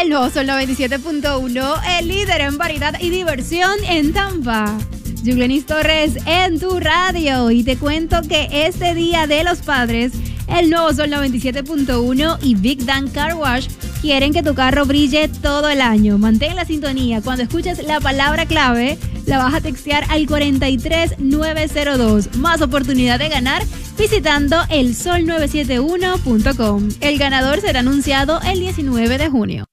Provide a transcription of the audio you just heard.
El nuevo Sol 97.1, el líder en variedad y diversión en Tampa. Yuglenis Torres en tu radio. Y te cuento que este Día de los Padres, el nuevo Sol 97.1 y Big Dan Car Wash quieren que tu carro brille todo el año. Mantén la sintonía. Cuando escuches la palabra clave, la vas a textear al 43902. Más oportunidad de ganar visitando elsol971.com. El ganador será anunciado el 19 de junio.